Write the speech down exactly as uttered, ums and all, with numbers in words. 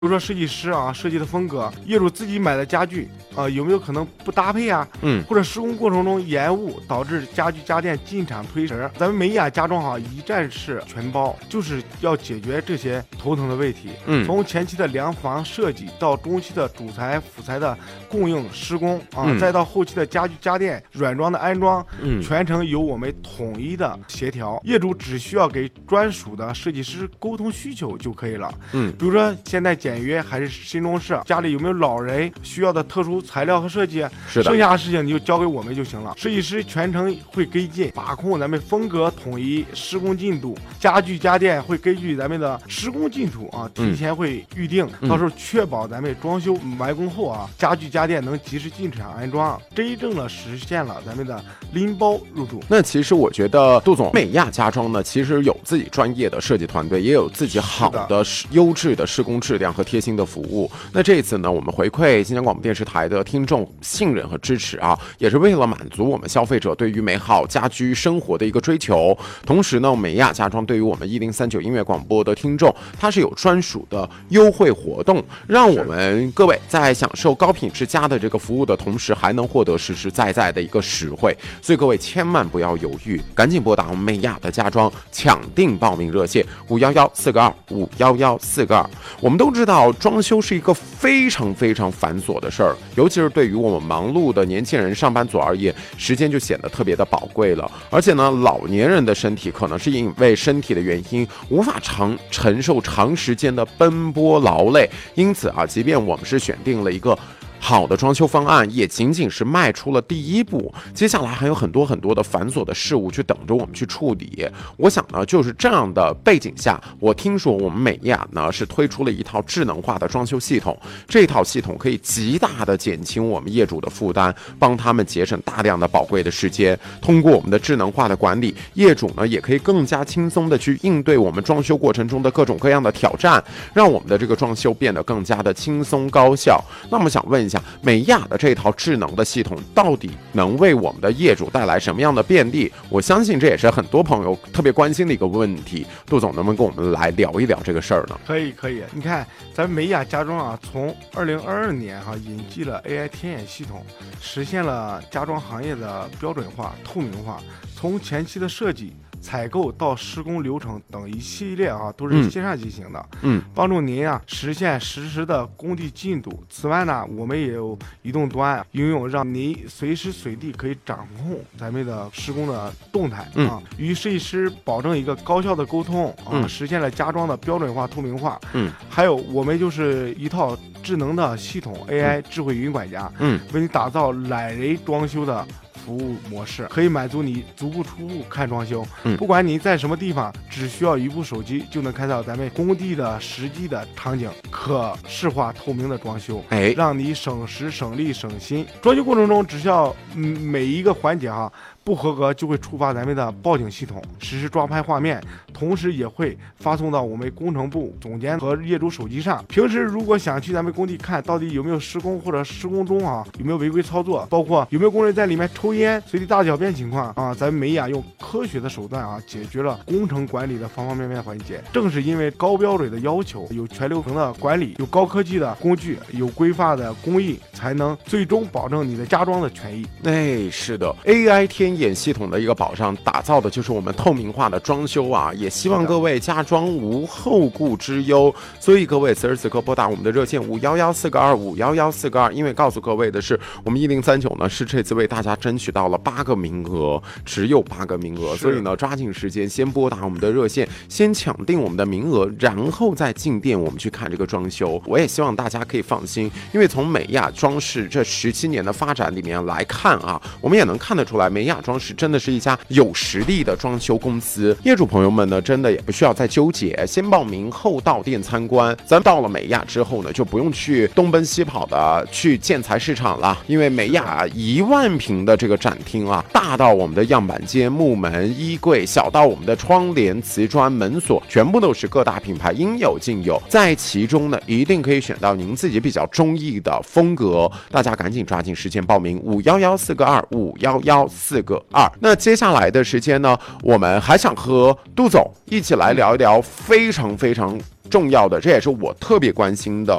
如说设计师啊设计的风格，业主自己买的家具啊、呃、有没有可能不搭配啊？ 嗯， 或者施工过程中延误导致家具家电进场推迟，咱们美雅家装哈一站式全包，就是要解决这些头疼的问题。 嗯， 从前期的量房设计到中期的主材辅材的供应施工啊、 嗯， 再到后期的家具家电软装的安装， 嗯， 全程由我们统一的协调，业主只需要给专属的设计师沟通需求就可以了。 嗯， 比如说现在简约还是新中式，家里有没有老人需要的特殊材料和设计， 是的， 剩下的事情你就交给我们就行了。设计师全程会跟进把控咱们风格统一、施工进度，家具家电会根据咱们的施工进度啊提前会预定、嗯、到时候确保咱们装修完工后啊家具家电能及时进场安装，真正的实现了咱们的拎包入住。 那其实我觉得杜总，美亚家装呢其实有自己专业的设计团队，也有自己好的优质的施工质量和贴心的服务。那这一次呢，我们回馈新疆广播电视台的听众信任和支持啊，也是为了满足我们消费者对于美好家居生活的一个追求。同时呢，美亚家装对于我们一零三九音乐广播的听众，它是有专属的优惠活动，让我们各位在享受高品质家的这个服务的同时，还能获得实实在在的一个实惠。所以各位千万不要犹豫，赶紧拨打我们美亚的家装抢订报名热线五幺幺四个二五幺幺四个二。我们都知道，装修是一个非常非常繁琐的事儿，尤其是对于我们忙碌的年轻人、上班族而言，时间就显得特别的宝贵了。而且呢，老年人的身体可能是因为身体的原因，无法长承受长时间的奔波劳累，因此啊，即便我们是选定了一个好的装修方案，也仅仅是迈出了第一步，接下来还有很多很多的繁琐的事物去等着我们去处理。我想呢，就是这样的背景下，我听说我们美亚呢是推出了一套智能化的装修系统，这套系统可以极大的减轻我们业主的负担，帮他们节省大量的宝贵的时间。通过我们的智能化的管理，业主呢也可以更加轻松的去应对我们装修过程中的各种各样的挑战，让我们的这个装修变得更加的轻松高效。那么想问一下，美亚的这套智能的系统到底能为我们的业主带来什么样的便利？我相信这也是很多朋友特别关心的一个问题。杜总能不能跟我们来聊一聊这个事儿呢？ 可以可以，你看咱美亚家装啊，从二零二二年哈、啊、引进了 A I 天眼系统，实现了家装行业的标准化、透明化，从前期的设计、采购到施工流程等一系列啊，都是线上进行的， 嗯， 帮助您啊实现实时的工地进度。此外呢，我们也有移动端应用，让您随时随地可以掌控咱们的施工的动态、 嗯、 啊，与设计师保证一个高效的沟通啊、嗯，实现了家装的标准化、透明化。 嗯， 还有我们就是一套智能的系统 A I 智慧云管家， 嗯， 为你打造懒人装修的服务模式，可以满足你足不出户看装修、嗯、不管你在什么地方，只需要一部手机就能看到咱们工地的实际的场景，可视化透明的装修， 哎， 让你省时省力省心。装修过程中只需要、嗯、每一个环节哈不合格就会触发咱们的报警系统，实时抓拍画面，同时也会发送到我们工程部总监和业主手机上。平时如果想去咱们工地看到底有没有施工，或者施工中啊有没有违规操作，包括有没有工人在里面抽烟、随地大小便情况啊，咱们美亚用科学的手段啊解决了工程管理的方方面面环节。正是因为高标准的要求，有全流程的管理，有高科技的工具，有规范的工艺，才能最终保证你的家装的权益。 哎，是的 ，A I 天眼系统的一个保障，打造的就是我们透明化的装修啊！也希望各位家装无后顾之忧。所以各位此时此刻拨打我们的热线五幺幺四个二五幺幺四个二，因为告诉各位的是，我们一零三九呢是这次为大家争取到了八个名额，只有八个名额，所以呢抓紧时间先拨打我们的热线，先抢定我们的名额，然后再进店我们去看这个装修。我也希望大家可以放心，因为从美亚装饰这十七年的发展里面来看啊，我们也能看得出来，美亚装饰真的是一家有实力的装修公司。业主朋友们呢，真的也不需要再纠结，先报名后到店参观。咱到了美亚之后呢，就不用去东奔西跑的去建材市场了，因为美亚一万平的这个展厅啊，大到我们的样板间、木门、衣柜，小到我们的窗帘、瓷砖、门锁，全部都是各大品牌应有尽有。在其中呢，一定可以选到您自己比较中意的风格。大家赶紧抓紧时间报名，五幺幺四个二五幺幺四个二。那接下来的时间呢，我们还想和杜总一起来聊一聊非常非常重要的，这也是我特别关心的